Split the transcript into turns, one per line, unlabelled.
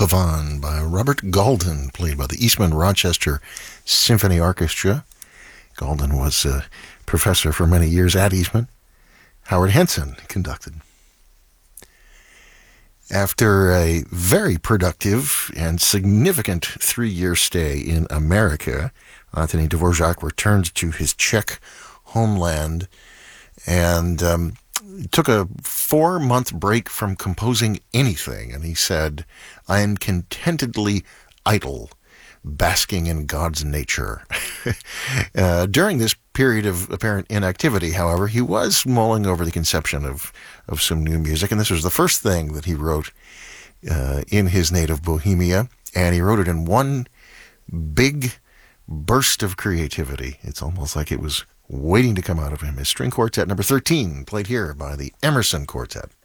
Pavane by Robert Galden, played by the Eastman Rochester Symphony Orchestra. Galden was a professor for many years at Eastman. Howard Henson conducted. After a very productive and significant 3-year stay in America, Anthony Dvorak returned to his Czech homeland and took a 4-month break from composing anything. And he said, "I am contentedly idle, basking in God's nature." During this period of apparent inactivity, however, he was mulling over the conception of some new music, and this was the first thing that he wrote in his native Bohemia, and he wrote it in one big burst of creativity. It's almost like it was waiting to come out of him. His string quartet number 13, played here by the Emerson Quartet.